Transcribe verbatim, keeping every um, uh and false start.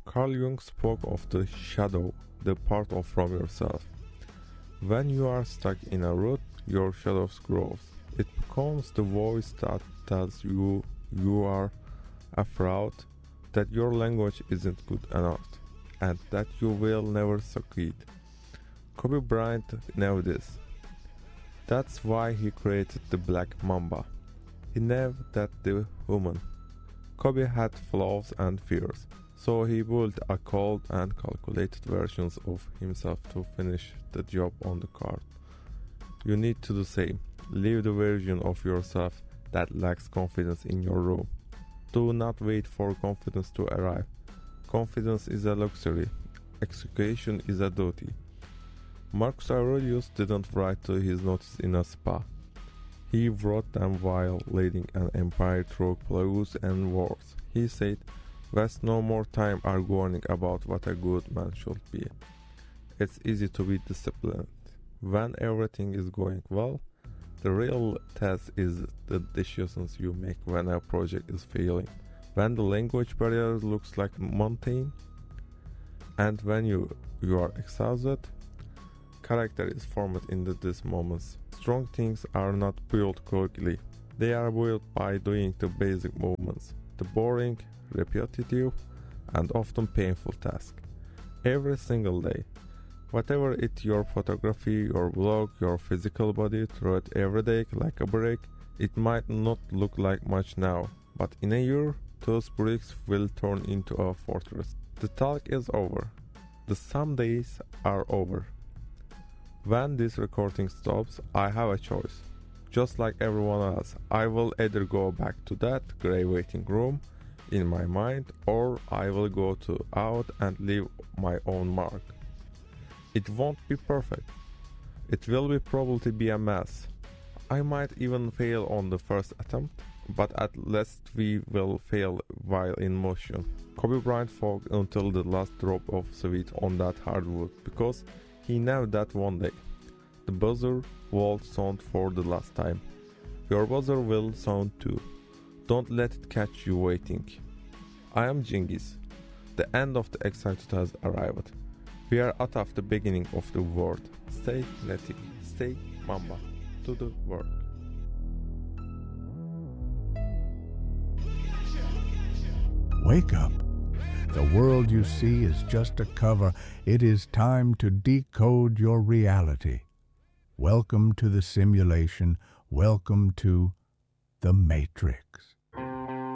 Carl Jung spoke of the shadow, the part of from yourself. When you are stuck in a rut, your shadow grows. It becomes the voice that tells you you are a fraud, that your language isn't good enough, and that you will never succeed. Kobe Bryant knew this. That's why he created the Black Mamba. He knew that the human. Kobe had flaws and fears, so he built a cold and calculated versions of himself to finish the job on the court. You need to do the same. Leave the version of yourself that lacks confidence in your room. Do not wait for confidence to arrive. Confidence is a luxury. Execution is a duty. Marcus Aurelius didn't write his notes in a spa. He wrote them while leading an empire through plagues and wars. He said, "Waste no more time arguing about what a good man should be. It's easy to be disciplined. When everything is going well, the real test is the decisions you make when a project is failing. When the language barrier looks like a mountain, and when you, you are exhausted, character is formed in the, these moments. Strong things are not built quickly. They are built by doing the basic movements, the boring, repetitive, and often painful task. Every single day. Whatever it your photography, your blog, your physical body, throw it every day like a brick. It might not look like much now, but in a year, those bricks will turn into a fortress. The talk is over. The some days are over. When this recording stops, I have a choice. Just like everyone else, I will either go back to that grey waiting room in my mind, or I will go to out and leave my own mark. It won't be perfect. It will be probably be a mess. I might even fail on the first attempt, but at least we will fail while in motion. Kobe Bryant fought until the last drop of sweat on that hardwood because he knew that one day the buzzer will sound for the last time. Your buzzer will sound too. Don't let it catch you waiting. I am Genghis. The end of the excitement has arrived. We are out of the beginning of the world. Stay kinetic, stay Mamba, to the work. Wake up. The world you see is just a cover. It is time to decode your reality. Welcome to the simulation. Welcome to the Matrix.